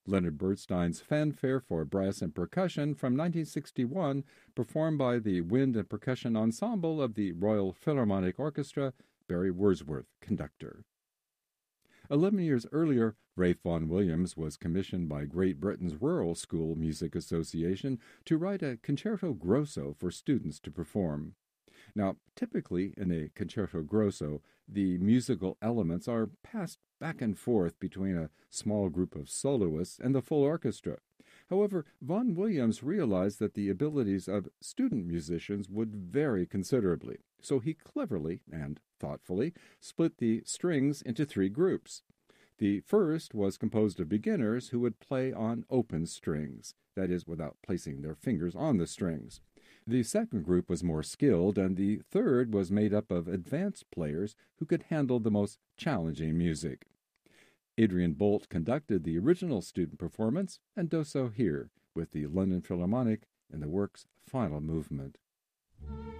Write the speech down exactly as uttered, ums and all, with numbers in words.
Leonard Bernstein's Fanfare for Brass and Percussion from nineteen sixty-one, performed by the Wind and Percussion Ensemble of the Royal Philharmonic Orchestra, Barry Wordsworth, conductor. Eleven years earlier, Ralph Vaughan Williams was commissioned by Great Britain's Rural School Music Association to write a concerto grosso for students to perform. Now, typically in a concerto grosso, the musical elements are passed back and forth between a small group of soloists and the full orchestra. However, Vaughan Williams realized that the abilities of student musicians would vary considerably, so he cleverly and thoughtfully split the strings into three groups. The first was composed of beginners who would play on open strings, that is, without placing their fingers on the strings. The second group was more skilled, and the third was made up of advanced players who could handle the most challenging music. Adrian Bolt conducted the original student performance and does so here with the London Philharmonic in the work's final movement.